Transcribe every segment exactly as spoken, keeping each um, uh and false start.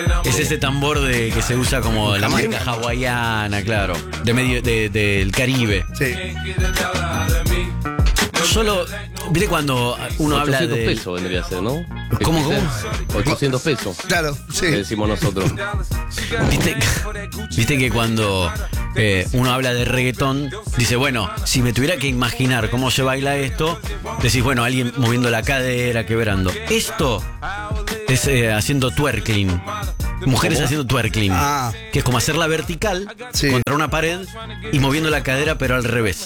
Es ese tambor de, que se usa como la música hawaiana, claro. De medio de, del Caribe. Sí. Solo, ¿viste cuando uno habla de. ochocientos pesos vendría a ser, ¿no? ¿Cómo, cómo? ochocientos pesos. Claro, sí. Que decimos nosotros. ¿Viste, viste que cuando eh, uno habla de reggaetón, dice, bueno, si me tuviera que imaginar cómo se baila esto, decís, bueno, alguien moviendo la cadera, quebrando. Esto es eh, haciendo twerkling. Mujeres ¿Cómo? haciendo twerkling. Ah. Que es como hacerla vertical Sí. contra una pared y moviendo la cadera, pero al revés.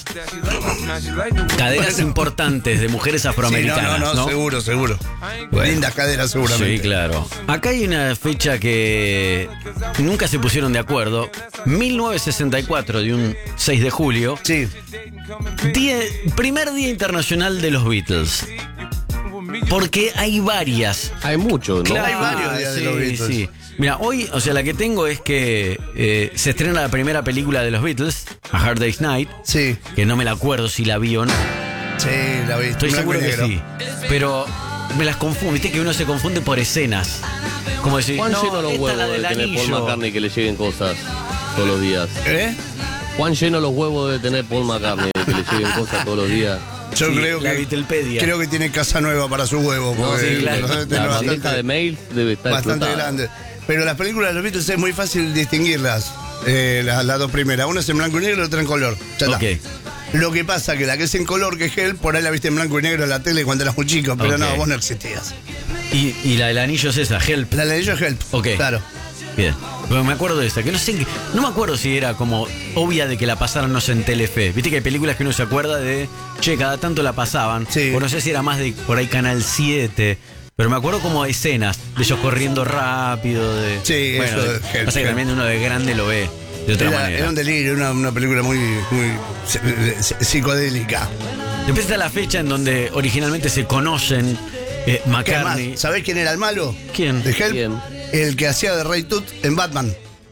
Caderas Bueno. importantes de mujeres Sí, afroamericanas. no, no, no, ¿no? seguro, seguro. Bueno. Lindas caderas, seguramente. Sí, claro. Acá hay una fecha que nunca se pusieron de acuerdo. mil novecientos sesenta y cuatro, de un seis de julio. Sí. Día, primer Día Internacional de los Beatles. Porque hay varias. Hay mucho, ¿no? Claro. Hay varios días de los Beatles. Sí. Mira, hoy, o sea, la que tengo es que eh, se estrena la primera película de los Beatles, A Hard Day's Night. Sí. Que no me la acuerdo si la vi o no. Sí, la vi. Estoy Blanco seguro y que negro. sí. Pero me las confundo. Viste que uno se confunde por escenas. Como decir, Juan no, lleno los esta huevos es la de del tener Paul anillo. McCartney que le lleguen cosas todos los días. ¿Eh? Juan lleno los huevos de tener Paul McCartney que le lleguen cosas todos los días. Yo Sí, creo la que. Beatlepedia. Creo que tiene casa nueva para su huevo. No, Porque sí, claro. los debe tener La bandeja bastante, de mail debe estar bastante explotada. grande. Pero las películas de los Beatles es muy fácil distinguirlas. Eh, las, las dos primeras. Una es en blanco y negro y otra en color. Ya está. Ok. Lo que pasa que la que es en color, que es Help, por ahí la viste en blanco y negro en la tele cuando eras muy chico. Pero Ok. no, vos no existías. Y, y la del anillo es esa, Help. La de ellos es Help. Ok. Claro. Bien. Pero me acuerdo de esa, que no sé, qué- no me acuerdo si era como obvia de que la pasaran, no sé, en Telefe. Viste que hay películas que uno se acuerda de, che, cada tanto la pasaban. Sí. O no sé si era más de por ahí Canal siete. Pero me acuerdo como escenas de ellos corriendo rápido. De, Sí, bueno, eso de- de Help, pasa que Help. también uno de grande lo ve de otra Era, manera. era un delirio, una, una película muy, muy psi- psicodélica. Después está la fecha en donde originalmente se conocen eh, ¿Qué más? McCartney. ¿Sabés quién era el malo? ¿Quién? De Help. ¿Quién? El que hacía de Ray Tut en Batman.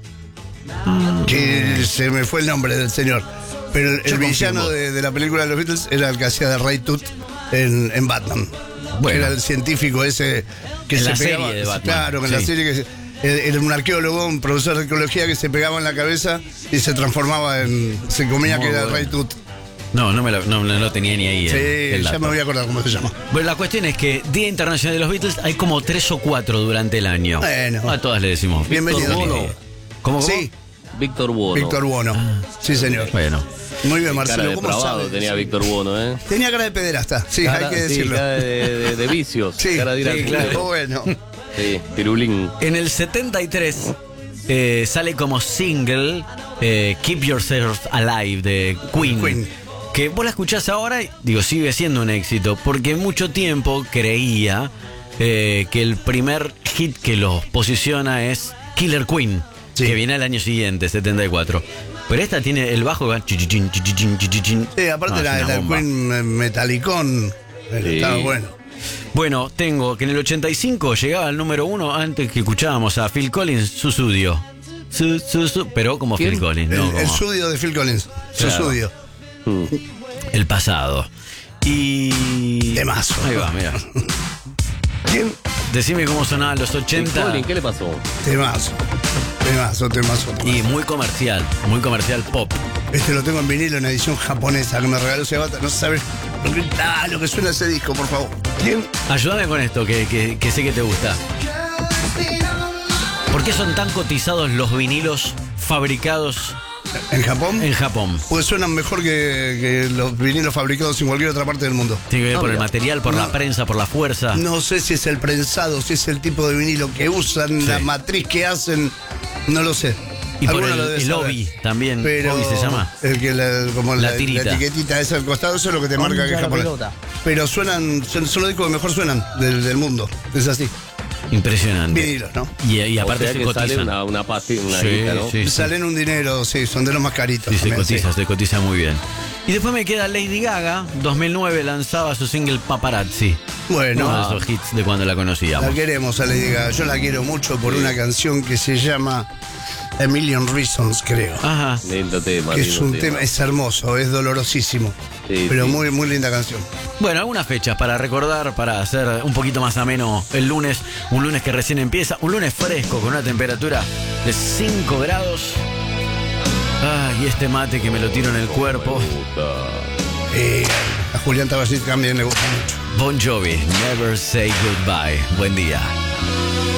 Que se me fue el nombre del señor. Pero el, Yo el villano confirmo. de, de la película de los Beatles era el que hacía de Ray Tut en, en Batman. Bueno. Era el científico ese que En se la serie pegaba. de Batman. Claro, en la Sí. serie que se- era un arqueólogo, un profesor de arqueología que se pegaba en la cabeza y se transformaba en. Se comía Muy que era bueno. Ray Tut. No, no me lo, no, no lo tenía ni ahí. Sí, el- el ya dato. me voy a acordar cómo se llama. Bueno, la cuestión es que Día Internacional de los Beatles hay como tres o cuatro durante el año. Bueno. A todas le decimos. Bienvenido. Víctor Bono. ¿Cómo, cómo? Sí, Víctor Buono. Víctor Buono. Sí, señor. Bueno. Muy bien, Cara Marcelo. de ¿Cómo depravado sabe? tenía Víctor Buono, ¿eh? Tenía cara de pederasta, sí, Cara- hay que sí, decirlo. cara de, de- de vicios. Sí, cara de ir al sí, culo. claro. Bueno. Sí, pirulín. En el setenta y tres eh, sale como single eh, Keep Yourself Alive de Queen. Queen. Que vos la escuchás ahora y digo, sigue siendo un éxito. Porque mucho tiempo creía eh, que el primer hit que los posiciona es Killer Queen. Sí. Que viene al año siguiente, setenta y cuatro. Pero esta tiene el bajo que va chichichín, chichichín, chichichín. Sí, aparte No, la, es una la bomba. Queen eh, Metallicón eh, Sí. estaba bueno. Bueno, tengo que en el ochenta y cinco llegaba al número uno antes que escuchábamos a Phil Collins, Susudio. Su, su, su, pero como ¿Quién? Phil Collins, El, no el como sudio de Phil Collins, su Claro. sudio. Mm. el pasado. Y... Temazo. Ahí va, mira. ¿Quién? Decime cómo sonaban los Phil ochenta. Collins, ¿qué le pasó? Temazo. Temazo, temazo, temazo. Y muy comercial, muy comercial pop. Este lo tengo en vinilo en edición japonesa que me regaló Sebata. No sabes lo que, ah, lo que suena ese disco, por favor. ¿Quién? Ayúdame con esto, que, que- que sé que te gusta. ¿Por qué son tan cotizados los vinilos fabricados ¿En Japón? en Japón? Pues suenan mejor que, que los vinilos fabricados en cualquier otra parte del mundo. Tiene que ver Ah, por el mira. material, por No. la prensa, por la fuerza. No sé si es el prensado, si es el tipo de vinilo que usan, Sí. la matriz que hacen, no lo sé. Y por Alguno el, lo debe el saber. obi también. Pero Obi se llama. El que la, como La la, tirita. la etiquetita esa al costado, eso es lo que te marca que es japonés. Pero suenan, son, son los discos que mejor suenan del, del mundo. Es así. Impresionante. Vinilos, ¿no? Y, y aparte o sea se que sale cotizan. una, una pasti, una Sí, guita, ¿no? sí, sí. Salen un dinero, sí, son de los más caritos. Sí, se también, cotiza, sí. se cotiza muy bien. Y después me queda Lady Gaga, dos mil nueve lanzaba su single Paparazzi. Bueno, Uno de esos hits de cuando la la conocíamos. queremos a Lady Gaga. Yo la quiero mucho por una canción que se llama A Million Reasons, creo. Ajá. Lindo tema. Que es lindo un tema, es hermoso, es dolorosísimo. Sí, pero sí. muy, muy linda canción. Bueno, algunas fechas para recordar, para hacer un poquito más ameno el lunes. Un lunes que recién empieza. Un lunes fresco con una temperatura de cinco grados. Ay, y este mate que me lo tiro en el cuerpo. Eh, a Julián Tabachit también le gusta mucho. Bon Jovi, Never Say Goodbye. Buen día.